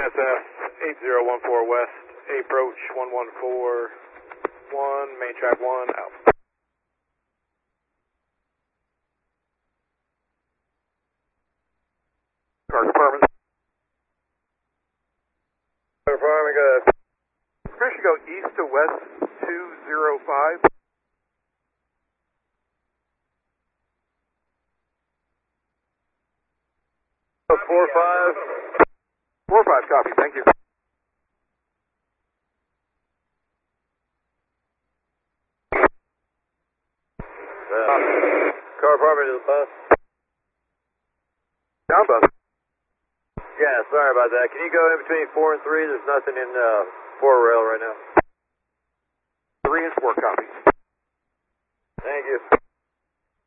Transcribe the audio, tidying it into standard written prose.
SF 8014 West, approach 1141, main track 1, out. Car department. Car department, go ahead. Permission to go east to west 205. 45, copy, thank you. Car department to the bus. Down bus. Yeah, sorry about that. Can you go in between 4 and 3? There's nothing in 4 rail right now. 3 and 4 copies. Thank you.